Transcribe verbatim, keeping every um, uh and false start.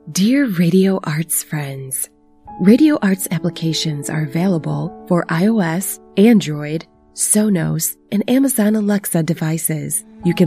Dear Radio Arts friends, Radio Arts applications are available for iOS, Android, Sonos, and Amazon Alexa devices. You can